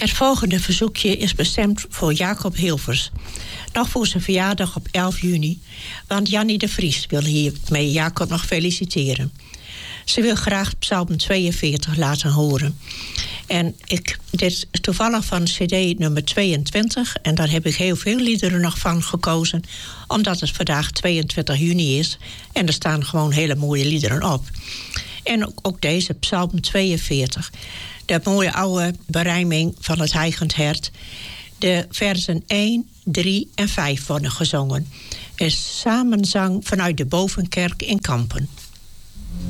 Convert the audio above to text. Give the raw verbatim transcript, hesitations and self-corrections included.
Het volgende verzoekje is bestemd voor Jacob Hilvers. Nog voor zijn verjaardag op elf juni. Want Jannie de Vries wil hiermee Jacob nog feliciteren. Ze wil graag Psalm tweeënveertig laten horen. En ik, dit is toevallig van cd nummer tweeëntwintig. En daar heb ik heel veel liederen nog van gekozen. Omdat het vandaag tweeëntwintig juni is. En er staan gewoon hele mooie liederen op. En ook, ook deze, Psalm tweeënveertig. De mooie oude berijming van het Heigend Hert. De versen één, drie en vijf worden gezongen. Een samenzang vanuit de Bovenkerk in Kampen.